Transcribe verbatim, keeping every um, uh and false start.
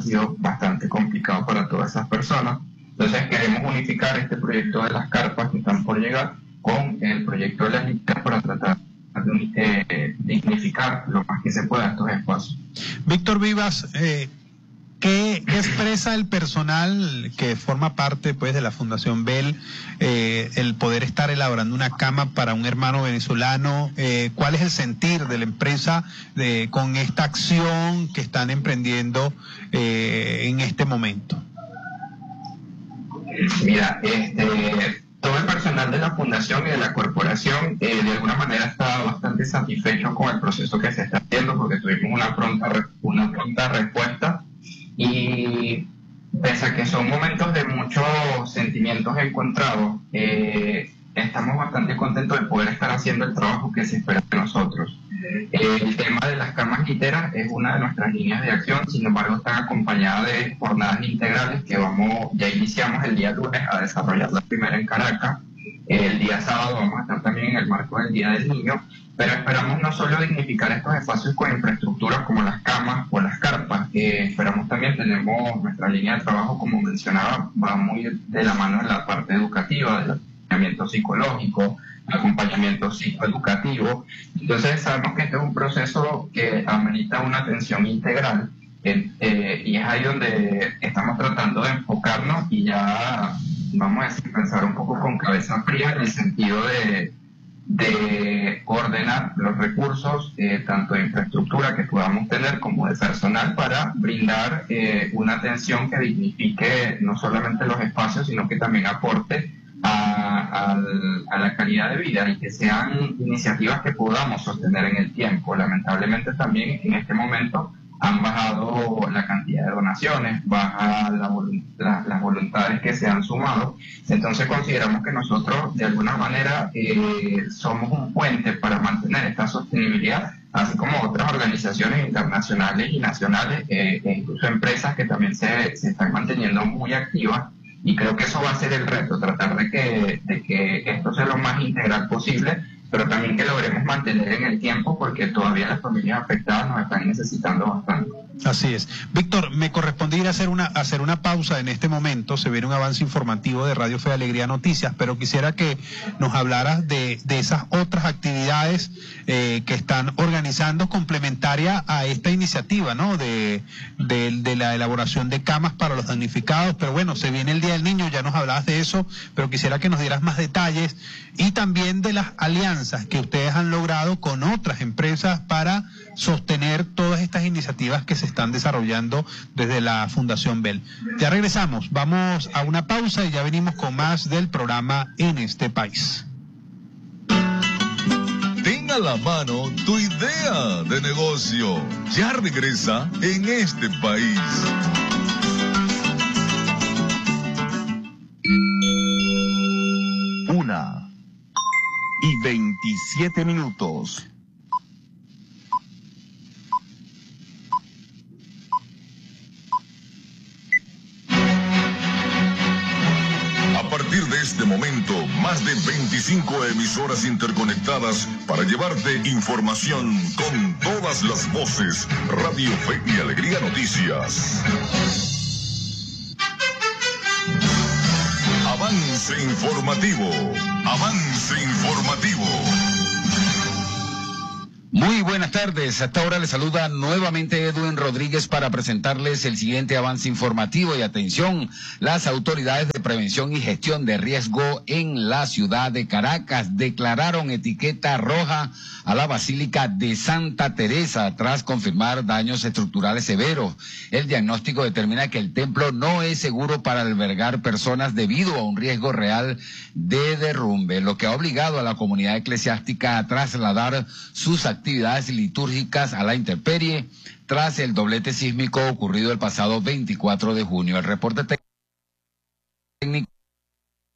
ha sido bastante complicado para todas esas personas. Entonces queremos unificar este proyecto de las carpas que están por llegar con el proyecto de las listas para tratar de eh, dignificar lo más que se pueda estos espacios. Víctor Vivas, eh, ¿qué, ¿qué expresa el personal que forma parte pues de la Fundación Bell, eh, el poder estar elaborando una cama para un hermano venezolano? Eh, ¿Cuál es el sentir de la empresa de, con esta acción que están emprendiendo eh, en este momento? Mira, este, todo el personal de la fundación y de la corporación eh, de alguna manera está bastante satisfecho con el proceso que se está haciendo, porque tuvimos una pronta, una pronta respuesta, y pese a que son momentos de muchos sentimientos encontrados, eh, estamos bastante contentos de poder estar haciendo el trabajo que se espera de nosotros. El tema de las camas literas es una de nuestras líneas de acción, sin embargo están acompañadas de jornadas integrales que vamos, ya iniciamos el día lunes a desarrollar la primera en Caracas. El día sábado vamos a estar también en el marco del Día del Niño, pero esperamos no solo dignificar estos espacios con infraestructura como las camas o las carpas, eh, esperamos también, tenemos nuestra línea de trabajo, como mencionaba, va muy de la mano de la parte educativa, del acompañamiento psicológico, acompañamiento psicoeducativo. Entonces sabemos que este es un proceso que amerita una atención integral, eh, eh, y es ahí donde estamos tratando de enfocarnos y ya, vamos a decir, pensar un poco con cabeza fría en el sentido de, de ordenar los recursos, eh, tanto de infraestructura que podamos tener como de personal, para brindar eh, una atención que dignifique no solamente los espacios, sino que también aporte A, a, a la calidad de vida, y que sean iniciativas que podamos sostener en el tiempo. Lamentablemente también en este momento han bajado la cantidad de donaciones, baja la, la, las voluntades que se han sumado. Entonces consideramos que nosotros de alguna manera eh, somos un puente para mantener esta sostenibilidad, así como otras organizaciones internacionales y nacionales, eh, e incluso empresas que también se, se están manteniendo muy activas. Y creo que eso va a ser el reto, tratar de que, de que esto sea lo más integral posible, pero también que logremos mantener en el tiempo, porque todavía las familias afectadas nos están necesitando bastante. Así es. Víctor, me corresponde ir a hacer una, hacer una pausa en este momento. Se viene un avance informativo de Radio Fe y Alegría Noticias, pero quisiera que nos hablaras de, de esas otras actividades eh, que están organizando complementaria a esta iniciativa, ¿no? De, de, de la elaboración de camas para los damnificados. Pero bueno, se viene el Día del Niño, ya nos hablabas de eso, pero quisiera que nos dieras más detalles, y también de las alianzas que ustedes han logrado con otras empresas para sostener todas estas iniciativas que se están desarrollando desde la Fundación Bell. Ya regresamos, vamos a una pausa y ya venimos con más del programa En Este País. Ten a la mano tu idea de negocio. Ya regresa En Este País. Una y veintisiete minutos. A partir de este momento, más de veinticinco emisoras interconectadas para llevarte información con todas las voces. Radio Fe y Alegría Noticias. Avance informativo. Avance informativo. Muy buenas tardes. Hasta ahora les saluda nuevamente Edwin Rodríguez para presentarles el siguiente avance informativo. Y atención, las autoridades de prevención y gestión de riesgo en la ciudad de Caracas declararon etiqueta roja a la Basílica de Santa Teresa tras confirmar daños estructurales severos. El diagnóstico determina que el templo no es seguro para albergar personas debido a un riesgo real de derrumbe, lo que ha obligado a la comunidad eclesiástica a trasladar sus actividades litúrgicas a la intemperie tras el doblete sísmico ocurrido el pasado veinticuatro de junio. El reporte técnico